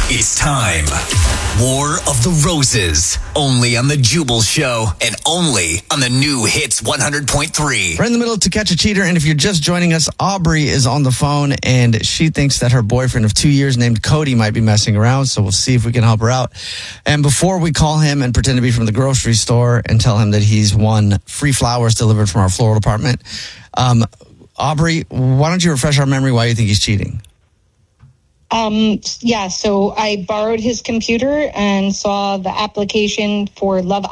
It's time. War of the Roses. Only on The Jubal Show and only on the new Hits 100.3. We're in the middle of To Catch a Cheater, and if you're just joining us, Aubrey is on the phone, and she thinks that her boyfriend of 2 years named Cody might be messing around, so we'll see if we can help her out. And before we call him and pretend to be from the grocery store and tell him that he's won free flowers delivered from our floral department, Aubrey, why don't you refresh our memory why you think he's cheating? So I borrowed his computer and saw the application for Love